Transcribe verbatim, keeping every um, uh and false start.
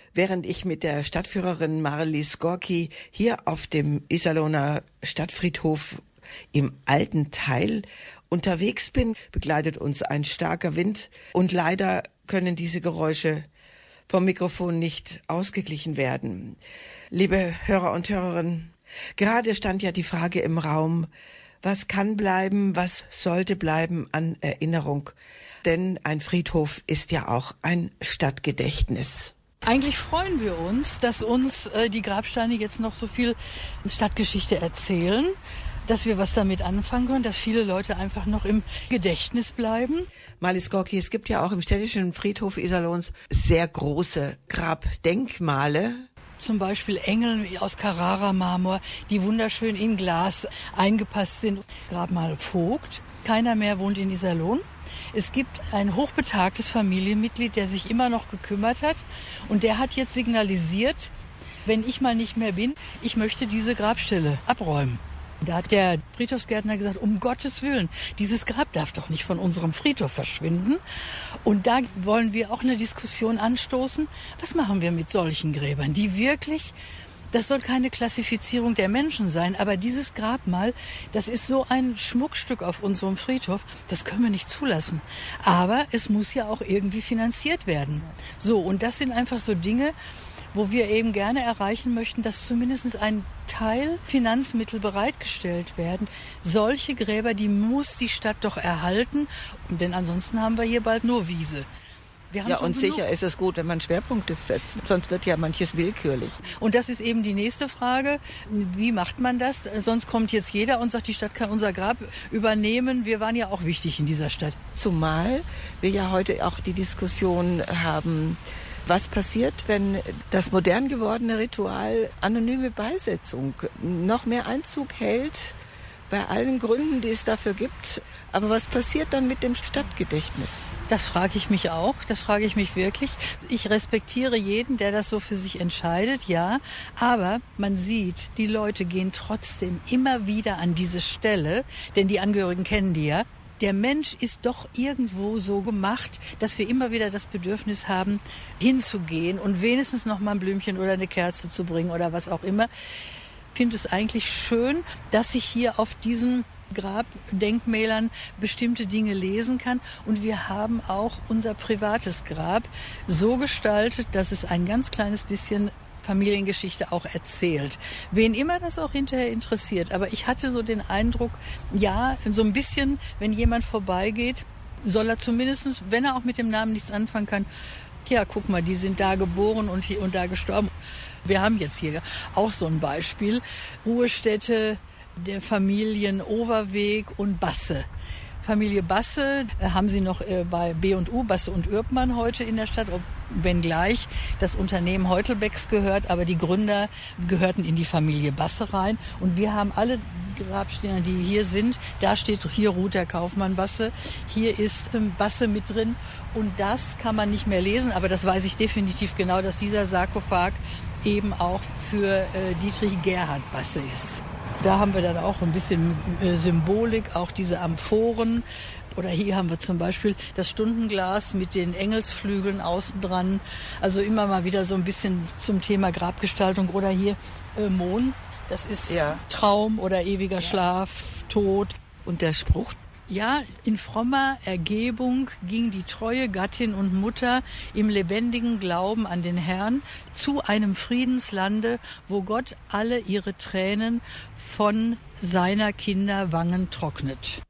Während ich mit der Stadtführerin Marlies Gorki hier auf dem Iserlohner Stadtfriedhof im alten Teil unterwegs bin, begleitet uns ein starker Wind und leider können diese Geräusche vom Mikrofon nicht ausgeglichen werden. Liebe Hörer und Hörerinnen, gerade stand ja die Frage im Raum, was kann bleiben, was sollte bleiben an Erinnerung? Denn ein Friedhof ist ja auch ein Stadtgedächtnis. Eigentlich freuen wir uns, dass uns äh, die Grabsteine jetzt noch so viel Stadtgeschichte erzählen, dass wir was damit anfangen können, dass viele Leute einfach noch im Gedächtnis bleiben. Marlies Gorki, es gibt ja auch im städtischen Friedhof Iserlohns sehr große Grabdenkmale. Zum Beispiel Engel aus Carrara-Marmor, die wunderschön in Glas eingepasst sind. Grabmal Vogt, keiner mehr wohnt in Iserlohn. Es gibt ein hochbetagtes Familienmitglied, der sich immer noch gekümmert hat. Und der hat jetzt signalisiert, wenn ich mal nicht mehr bin, ich möchte diese Grabstelle abräumen. Da hat der Friedhofsgärtner gesagt, um Gottes Willen, dieses Grab darf doch nicht von unserem Friedhof verschwinden. Und da wollen wir auch eine Diskussion anstoßen. Was machen wir mit solchen Gräbern, die wirklich... Das soll keine Klassifizierung der Menschen sein, aber dieses Grabmal, das ist so ein Schmuckstück auf unserem Friedhof, das können wir nicht zulassen. Aber es muss ja auch irgendwie finanziert werden. So, und das sind einfach so Dinge, wo wir eben gerne erreichen möchten, dass zumindest ein Teil Finanzmittel bereitgestellt werden. Solche Gräber, die muss die Stadt doch erhalten, denn ansonsten haben wir hier bald nur Wiese. Ja, und genug. Sicher ist es gut, wenn man Schwerpunkte setzt. Sonst wird ja manches willkürlich. Und das ist eben die nächste Frage. Wie macht man das? Sonst kommt jetzt jeder und sagt, die Stadt kann unser Grab übernehmen. Wir waren ja auch wichtig in dieser Stadt. Zumal wir ja heute auch die Diskussion haben, was passiert, wenn das modern gewordene Ritual anonyme Beisetzung noch mehr Einzug hält, bei allen Gründen, die es dafür gibt. Aber was passiert dann mit dem Stadtgedächtnis? Das frage ich mich auch, das frage ich mich wirklich. Ich respektiere jeden, der das so für sich entscheidet, ja. Aber man sieht, die Leute gehen trotzdem immer wieder an diese Stelle, denn die Angehörigen kennen die ja. Der Mensch ist doch irgendwo so gemacht, dass wir immer wieder das Bedürfnis haben, hinzugehen und wenigstens noch mal ein Blümchen oder eine Kerze zu bringen oder was auch immer. Ich finde es eigentlich schön, dass ich hier auf diesen Grabdenkmälern bestimmte Dinge lesen kann. Und wir haben auch unser privates Grab so gestaltet, dass es ein ganz kleines bisschen Familiengeschichte auch erzählt. Wen immer das auch hinterher interessiert. Aber ich hatte so den Eindruck, ja, so ein bisschen, wenn jemand vorbeigeht, soll er zumindest, wenn er auch mit dem Namen nichts anfangen kann, ja, guck mal, die sind da geboren und hier und da gestorben. Wir haben jetzt hier auch so ein Beispiel. Ruhestätte der Familien Overweg und Basse. Familie Basse äh, haben Sie noch äh, bei B und U, Basse und Ürpmann heute in der Stadt, ob, wenngleich das Unternehmen Heutelbecks gehört, aber die Gründer gehörten in die Familie Basse rein. Und wir haben alle Grabsteine, die hier sind, da steht, hier ruht der Kaufmann Basse, hier ist ähm, Basse mit drin. Und das kann man nicht mehr lesen, aber das weiß ich definitiv genau, dass dieser Sarkophag eben auch für äh, Dietrich Gerhard Basse ist. Da haben wir dann auch ein bisschen äh, Symbolik, auch diese Amphoren. Oder hier haben wir zum Beispiel das Stundenglas mit den Engelsflügeln außen dran. Also immer mal wieder so ein bisschen zum Thema Grabgestaltung. Oder hier äh, Mohn, das ist ja. Traum oder ewiger ja. Schlaf, Tod. Und der Spruch? Ja, in frommer Ergebung ging die treue Gattin und Mutter im lebendigen Glauben an den Herrn zu einem Friedenslande, wo Gott alle ihre Tränen von seiner Kinder Wangen trocknet.